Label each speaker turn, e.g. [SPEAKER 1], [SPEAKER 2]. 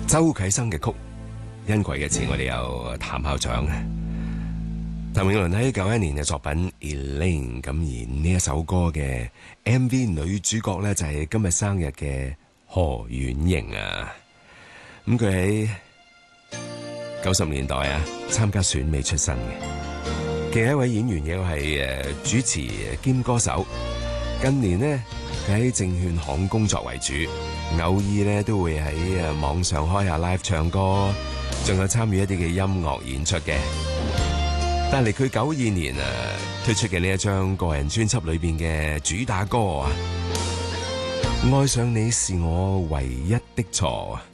[SPEAKER 1] 周啟生嘅曲，因葵嘅詞，我哋有譚校長。譚詠麟喺91年嘅作品 Elaine， 咁而呢一首歌嘅 MV 女主角呢，就係今日生日嘅何婉瑩啊。咁佢喺90年代啊參加選美出身嘅，既係一位演員，亦係主持兼歌手。近年呢，佢喺證券行工作為主，偶爾呢都會喺網上開下 live 唱歌，仲有參與一啲嘅音樂演出嘅。但係佢92年推出嘅呢一張個人專輯裏邊嘅主打歌啊，愛上你是我唯一的錯。